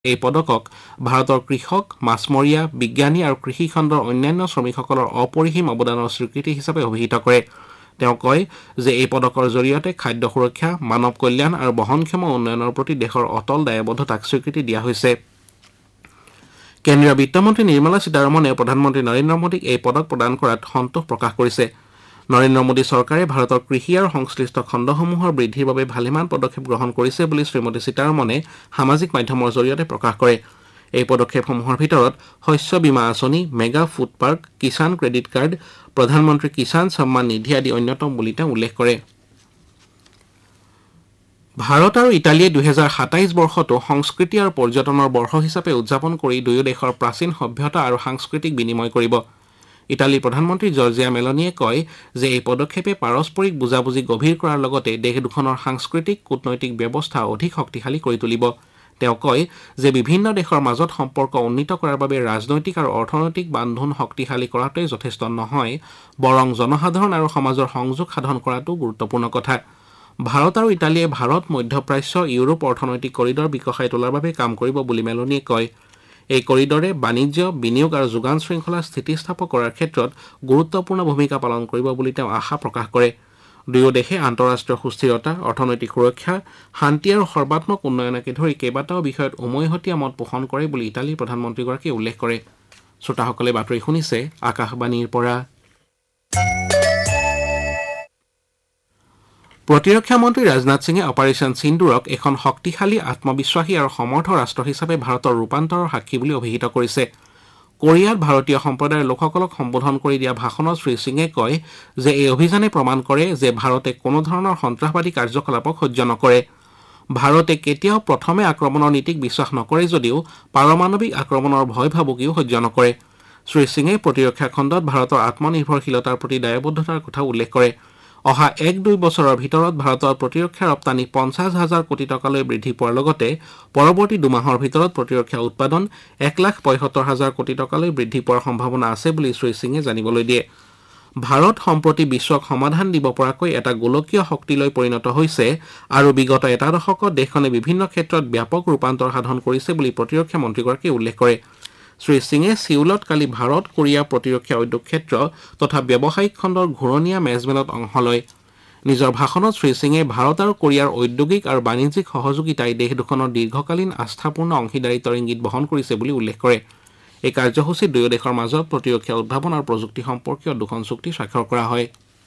এই পদকক ভাৰতৰ কৃষক, মাছমৰীয়া, বিজ্ঞানী আৰু কৃষি খণ্ডৰ অন্যান্য শ্ৰমিকসকলৰ অপৰিসীম অৱদানৰ স্বীকৃতি হিচাপে অভিহিত কৰে। তেওঁ কয় যে এই পদকৰ জৰিয়তে খাদ্য সুৰক্ষা, মানৱ কল্যাণ আৰু বহনক্ষম উন্নয়নৰ প্ৰতি দেশৰ অটল দায়বদ্ধতাক স্বীকৃতি দিয়া হৈছে। কেন্দ্ৰীয় বিত্তমন্ত্ৰী নিৰ্মলা সীতাৰমণে প্ৰধানমন্ত্ৰী নৰেন্দ্ৰ মোদীক এই পদক প্ৰদান কৰাত সন্তোষ প্ৰকাশ কৰিছে। নৰেন্দ্ৰ মোদী চৰকাৰে ভাৰতৰ কৃষি আৰু সংশ্লিষ্ট খণ্ডসমূহৰ বৃদ্ধিৰ বাবে ভালেমান পদক্ষেপ গ্ৰহণ কৰিছে বুলি শ্ৰীমতী সীতাৰমণে সামাজিক মাধ্যমৰ জৰিয়তে প্ৰকাশ কৰে। এই পদক্ষেপসমূহৰ ভিতৰত শস্য বীমা আঁচনি, mega food park, Kisan credit card, প্ৰধানমন্ত্ৰী কিষাণ সন্মান নিধি আদি অন্যতম বুলি তেওঁ উল্লেখ কৰে। ভাৰত আৰু ইটালীয়ে 2027 বৰ্ষটো সংস্কৃতি আৰু পৰ্যটনৰ বৰ্ষ হিচাপে উদযাপন কৰি দুয়ো দেশৰ প্ৰাচীন সভ্যতা আৰু সাংস্কৃতিক বিনিময় কৰিব। ইটালীৰ প্ৰধানমন্ত্ৰী জৰ্জিয়া মেলনিয়ে কয় যে এই পদক্ষেপে পাৰস্পৰিক বুজাবুজি গভীৰ কৰাৰ লগতে দেশ দুখনৰ সাংস্কৃতিক কূটনৈতিক ব্যৱস্থা অধিক শক্তিশালী কৰি তুলিব। তেওঁ কয় যে বিভিন্ন দেশৰ মাজত সম্পৰ্ক উন্নীত কৰাৰ বাবে ৰাজনৈতিক আৰু অৰ্থনৈতিক বান্ধোন শক্তিশালী কৰাটোৱেই যথেষ্ট নহয়, বৰং জনসাধাৰণ আৰু সমাজৰ সংযোগ সাধন কৰাটো গুৰুত্বপূৰ্ণ কথা। ভাৰত আৰু ইটালীয়ে ভাৰত, মধ্যপ্ৰাচ্য, ইউৰোপ অৰ্থনৈতিক কৰিডৰ বিকশাই তোলাৰ বাবে কাম কৰিব বুলি মেলনিয়ে কয়। এই কৰিডৰে বাণিজ্য, বিনিয়োগ আৰু যোগান শৃংখলা স্থিতিস্থাপক কৰাৰ ক্ষেত্ৰত গুৰুত্বপূৰ্ণ ভূমিকা পালন কৰিব বুলি তেওঁ আশা প্ৰকাশ কৰে। দুয়ো দেশে আন্তঃৰাষ্ট্ৰীয় সুস্থিৰতা, অৰ্থনৈতিক সুৰক্ষা, শান্তি আৰু সৰ্বাত্মক উন্নয়নকে ধৰি কেইবাটাও বিষয়ত উমৈহতীয়া মত পোষণ কৰে বুলি ইটালীৰ প্ৰধানমন্ত্ৰীগৰাকীয়ে উল্লেখ কৰে। শ্ৰোতাসকলে বাতৰি শুনিছে আকাশবাণীৰ পৰা। প্ৰতিৰক্ষা মন্ত্ৰী ৰাজনাথ সিঙে অপাৰেশ্যন সিন্দুৰক এখন শক্তিশালী, আত্মবিশ্বাসী আৰু সমৰ্থ ৰাষ্ট্ৰ হিচাপে ভাৰতৰ ৰূপান্তৰৰ সাক্ষী বুলি অভিহিত কৰিছে। কোৰিয়াত ভাৰতীয় সম্প্ৰদায়ৰ লোকসকলক সম্বোধন কৰি দিয়া ভাষণত শ্ৰীসিঙে কয় যে এই অভিযানে প্ৰমাণ কৰে যে ভাৰতে কোনো ধৰণৰ সন্ত্ৰাসবাদী কাৰ্যকলাপক সহ্য নকৰে। ভাৰতে কেতিয়াও প্ৰথমে আক্ৰমণৰ নীতিক বিশ্বাস নকৰে যদিও পাৰমাণৱিক আক্ৰমণৰ ভয় ভাবুকিও সহ্য নকৰে। শ্ৰীসিঙে প্ৰতিৰক্ষা খণ্ডত ভাৰতৰ আত্মনিৰ্ভৰশীলতাৰ প্ৰতি দায়বদ্ধতাৰ কথা উল্লেখ কৰে। অহা 1-2 বছৰৰ ভিতৰত ভাৰতৰ প্ৰতিৰক্ষা ৰপ্তানি 50,000 কোটি টকালৈ বৃদ্ধি পোৱাৰ লগতে পৰৱৰ্তী 2 মাহৰ ভিতৰত প্ৰতিৰক্ষা উৎপাদন 1,75,000 কোটি টকালৈ বৃদ্ধি পোৱাৰ সম্ভাৱনা আছে বুলি শ্ৰীসিঙে জানিবলৈ দিয়ে। ভাৰত সম্প্ৰতি বিশ্বক সমাধান দিব পৰাকৈ এটা গোলকীয় শক্তিলৈ পৰিণত হৈছে আৰু বিগত এটা দশকত দেশখনে বিভিন্ন ক্ষেত্ৰত ব্যাপক ৰূপান্তৰ সাধন কৰিছে বুলি প্ৰতিৰক্ষা মন্ত্ৰীগৰাকীয়ে উল্লেখ কৰে। শ্ৰীসিঙে ছিউলত কালি ভাৰত কোৰিয়া প্ৰতিৰক্ষা উদ্যোগ ক্ষেত্ৰ তথা ব্যৱসায়িক খণ্ডৰ ঘূৰণীয়া মেজমেলত অংশ লয়। নিজৰ ভাষণত শ্ৰীসিঙে ভাৰত আৰু কোৰিয়াৰ ঔদ্যোগিক আৰু বাণিজ্যিক সহযোগিতাই দেশ দুখনৰ দীৰ্ঘকালীন আস্থাপূৰ্ণ অংশীদাৰিত্বৰ ইংগিত বহন কৰিছে বুলি উল্লেখ কৰে। এই কাৰ্যসূচীত দুয়ো দেশৰ মাজত প্ৰতিৰক্ষা উদ্ভাৱন আৰু প্ৰযুক্তি সম্পৰ্কীয় 2খন চুক্তি স্বাক্ষৰ কৰা হয়।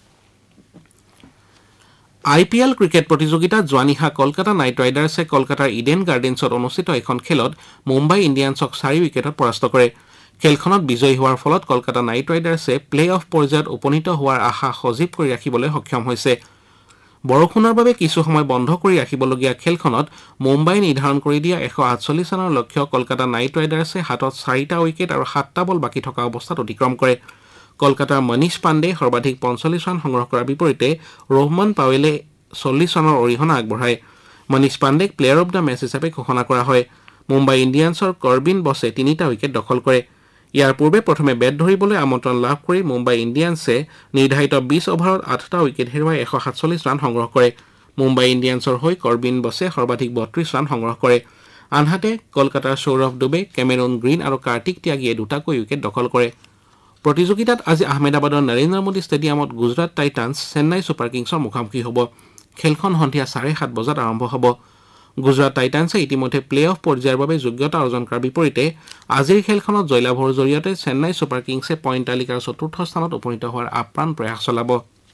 IPL ক্ৰিকেট প্ৰতিযোগিতাত যোৱা নিশা কলকাতা নাইট ৰাইডাৰ্ছে কলকাতাৰ ইডেন গাৰ্ডেন্ছত অনুষ্ঠিত এখন খেলত মুম্বাই ইণ্ডিয়ানছক 4 উইকেটত পৰাস্ত কৰে। খেলখনত বিজয়ী হোৱাৰ ফলত কলকাতা নাইট ৰাইডাৰ্ছে প্লে অফ পৰ্যায়ত উপনীত হোৱাৰ আশা সজীৱ কৰি ৰাখিবলৈ সক্ষম হৈছে। বৰষুণৰ বাবে কিছু সময় বন্ধ কৰি ৰাখিবলগীয়া খেলখনত মুম্বাই নিৰ্ধাৰণ কৰি দিয়া 148 ৰানৰ লক্ষ্য কলকাতা নাইট ৰাইডাৰ্ছে হাতত 4টা উইকেট আৰু 7টা বল বাকী থকা অৱস্থাত অতিক্ৰম কৰে। কলকাতাৰ মনীষ পাণ্ডে সৰ্বাধিক 45 ৰান সংগ্ৰহ কৰাৰ বিপৰীতে ৰোহমান পাৱেলে 40 ৰানৰ অৰিহণা আগবঢ়ায়। Manish পাণ্ডেক player of the match হিচাপে ঘোষণা কৰা হয়। মুম্বাই ইণ্ডিয়ানছৰ কৰবিন বছে 3টা উইকেট দখল কৰে। ইয়াৰ পূৰ্বে প্ৰথমে বেট ধৰিবলৈ আমন্ত্ৰণ লাভ কৰি মুম্বাই ইণ্ডিয়ানছে নিৰ্ধাৰিত 20 অভাৰত 8টা উইকেট হেৰুৱাই 147 ৰান সংগ্ৰহ কৰে। মুম্বাই ইণ্ডিয়ানছৰ হৈ কৰবিন বছে সৰ্বাধিক 32 ৰান সংগ্ৰহ কৰে। আনহাতে কলকাতাৰ সৌৰভ ডুবে, কেমেৰুন গ্ৰীণ আৰু কাৰ্তিক ত্যাগীয়ে 2টাকৈ উইকেট দখল কৰে। প্ৰতিযোগিতাত আজি আহমেদাবাদৰ নৰেন্দ্ৰ মোদী ষ্টেডিয়ামত গুজৰাট টাইটান্ছ চেন্নাই ছুপাৰ কিংছৰ মুখামুখি হ'ব। খেলখন সন্ধিয়া 7:30 বজাত আৰম্ভ হ'ব। গুজৰাট টাইটান্ছে ইতিমধ্যে প্লে অফ পৰ্যায়ৰ বাবে যোগ্যতা অৰ্জন কৰাৰ বিপৰীতে আজিৰ খেলখনত জয়লাভৰ জৰিয়তে চেন্নাই ছুপাৰ কিংছে পইণ্ট তালিকাৰ 4ৰ্থ স্থানত উপনীত হোৱাৰ আপ্ৰাণ প্ৰয়াস চলাব।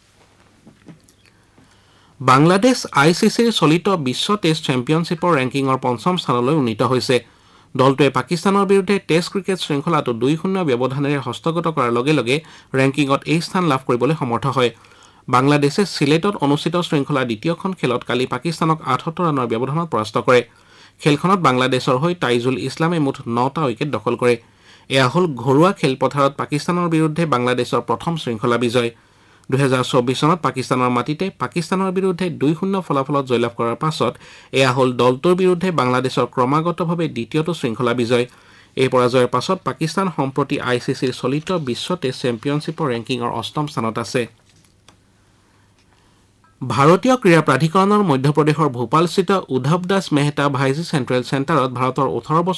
বাংলাদেশ ICCৰ চলিত বিশ্ব টেষ্ট চেম্পিয়নশ্বিপৰ ৰেংকিঙৰ 5ম স্থানলৈ উন্নীত হৈছে। দলটোৱে পাকিস্তানৰ বিৰুদ্ধে টেষ্ট ক্ৰিকেট শৃংখলাটো 2-0 ব্যৱধানেৰে হস্তগত কৰাৰ লগে লগে ৰেংকিঙত এই স্থান লাভ কৰিবলৈ সমৰ্থ হয়। বাংলাদেশে সিলেটত অনুষ্ঠিত শৃংখলাৰ দ্বিতীয়খন খেলত কালি পাকিস্তানক 78 ৰানৰ ব্যৱধানত পৰাস্ত কৰে। খেলখনত বাংলাদেশৰ হৈ তাইজুল ইছলামে মুঠ 9টা উইকেট দখল কৰে। এয়া হ'ল ঘৰুৱা খেলপথাৰত পাকিস্তানৰ বিৰুদ্ধে বাংলাদেশৰ প্ৰথম শৃংখলা বিজয়। 2024 চনত পাকিস্তানৰ মাটিতে পাকিস্তানৰ বিৰুদ্ধে 2-0 ফলাফলত জয়লাভ কৰাৰ পাছত এয়া হ'ল দলটোৰ বিৰুদ্ধে বাংলাদেশৰ ক্ৰমাগতভাৱে দ্বিতীয়টো শৃংখলা বিজয়। এই পৰাজয়ৰ পাছত পাকিস্তান সম্প্ৰতি ICCৰ চলিত বিশ্ব টেষ্ট চেম্পিয়নশ্বিপৰ ৰেংকিঙৰ 8ম স্থানত আছে। ভাৰতীয় ক্ৰীড়া প্ৰাধিকৰণৰ মধ্যপ্ৰদেশৰ ভূপালস্থিত উদ্ধৱ দাস মেহতা ভাইজি চেণ্ট্ৰেল চেণ্টাৰত ভাৰতৰ 18 বছৰ